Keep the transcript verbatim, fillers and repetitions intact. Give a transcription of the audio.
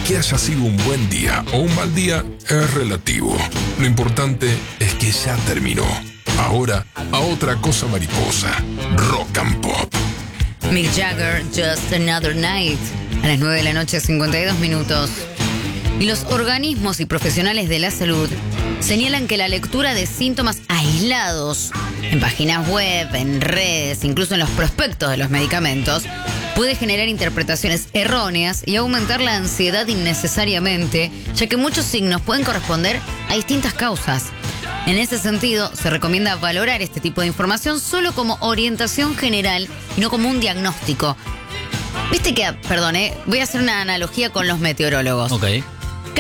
Que haya sido un buen día o un mal día es relativo. Lo importante es que ya terminó. Ahora, a otra cosa mariposa. Rock and Pop. Mick Jagger, Just Another Night. A las nueve de la noche, cincuenta y dos minutos. Y los organismos y profesionales de la salud señalan que la lectura de síntomas aislados en páginas web, en redes, incluso en los prospectos de los medicamentos, puede generar interpretaciones erróneas y aumentar la ansiedad innecesariamente, ya que muchos signos pueden corresponder a distintas causas. En ese sentido, se recomienda valorar este tipo de información solo como orientación general y no como un diagnóstico. Viste que, perdón, ¿eh? voy a hacer una analogía con los meteorólogos. Ok.